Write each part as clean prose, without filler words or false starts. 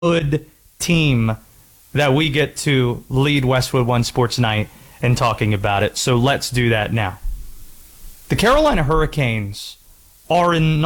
good team that we get to lead Westwood One Sports Night and talking about it. So let's do that now. The Carolina Hurricanes are an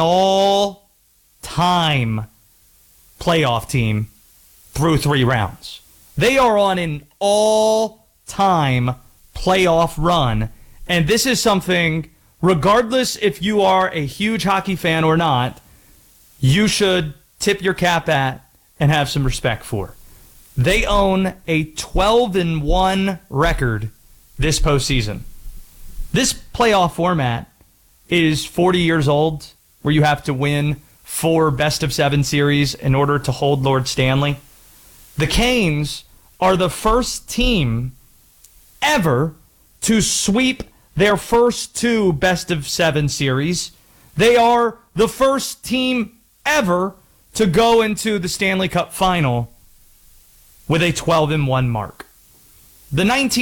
all-time playoff team through 3 rounds. They are on an all-time playoff run, and this is something, regardless if you are a huge hockey fan or not, you should tip your cap at and have some respect for. They own a 12-1 record this postseason. This playoff format is 40 years old, where you have to win 4 best-of-7 series in order to hold Lord Stanley. The Canes are the first team ever to sweep their first 2 best-of-7 series. They are the first team ever to go into the Stanley Cup final with a 12-1 mark. The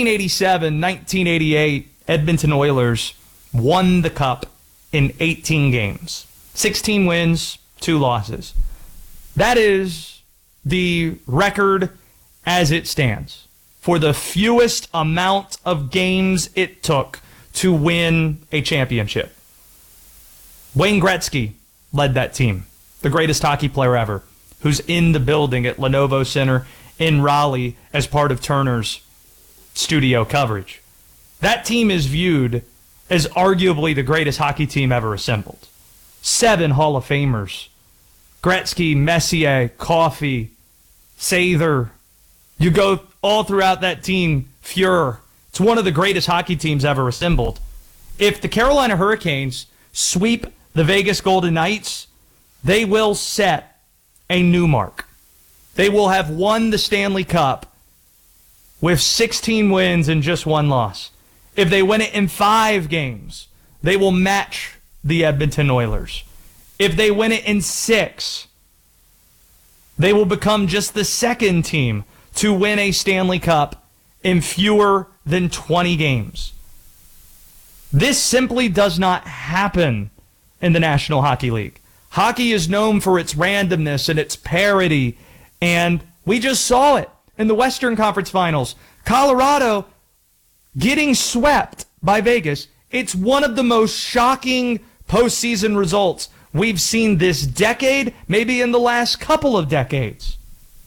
1987-1988 Edmonton Oilers won the Cup in 18 games. 16 wins, 2 losses. That is the record as it stands for the fewest amount of games it took to win a championship. Wayne Gretzky led that team, the greatest hockey player ever, who's in the building at Lenovo Center in Raleigh as part of Turner's studio coverage. That team is viewed as arguably the greatest hockey team ever assembled. 7 Hall of Famers. Gretzky, Messier, Coffey, Sather. You go all throughout that team, Fuhrer. It's one of the greatest hockey teams ever assembled. If the Carolina Hurricanes sweep the Vegas Golden Knights, they will set a new mark. They will have won the Stanley Cup with 16 wins and just 1 loss. If they win it in 5 games, they will match the Edmonton Oilers. If they win it in 6, they will become just the second team to win a Stanley Cup in fewer than 20 games. This simply does not happen in the National Hockey League. Hockey is known for its randomness and its parity, and we just saw it in the Western Conference Finals. Colorado getting swept by Vegas. It's one of the most shocking postseason results we've seen this decade, maybe in the last couple of decades.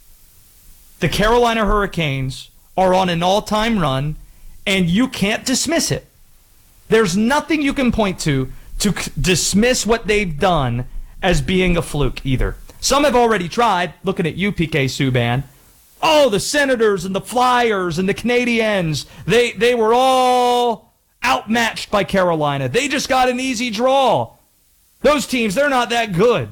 The Carolina Hurricanes are on an all-time run, and you can't dismiss it. There's nothing you can point to dismiss what they've done as being a fluke either. Some have already tried, looking at you, PK Subban. Oh, the Senators and the Flyers and the Canadiens, they were all outmatched by Carolina. They just got an easy draw. Those teams, they're not that good.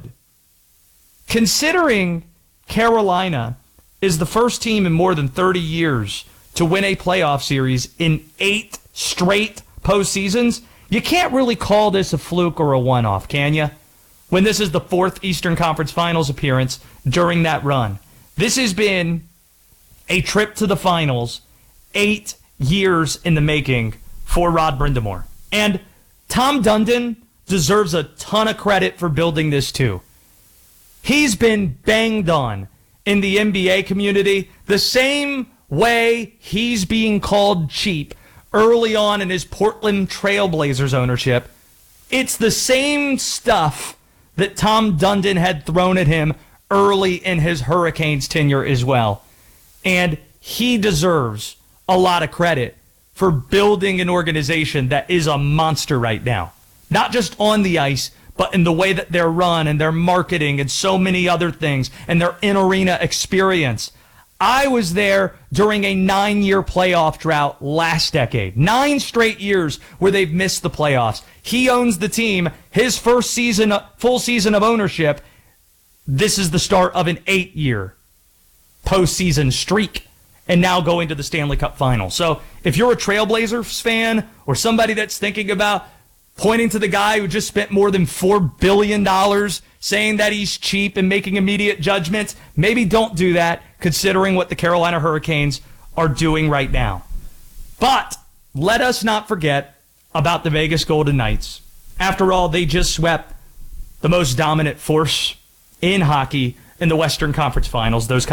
Considering Carolina is the first team in more than 30 years to win a playoff series in 8 straight postseasons, you can't really call this a fluke or a one-off, can you? When this is the 4th Eastern Conference Finals appearance during that run. This has been a trip to the finals 8 years in the making for Rod Brind'Amour. And Tom Dundon deserves a ton of credit for building this too. He's been banged on in the NBA community the same way he's being called cheap early on in his Portland Trailblazers ownership. It's the same stuff that Tom Dundon had thrown at him early in his Hurricanes tenure as well. And he deserves a lot of credit for building an organization that is a monster right now. Not just on the ice, but in the way that they're run and their marketing and so many other things and their in-arena experience. I was there during a 9-year playoff drought last decade. 9 straight years where they've missed the playoffs. He owns the team. His first season, full season of ownership, this is the start of an 8-year postseason streak, and now going to the Stanley Cup final. So if you're a Trailblazers fan or somebody that's thinking about pointing to the guy who just spent more than $4 billion saying that he's cheap and making immediate judgments, maybe don't do that, considering what the Carolina Hurricanes are doing right now. But let us not forget about the Vegas Golden Knights. After all, they just swept the most dominant force in hockey in the Western Conference Finals. Those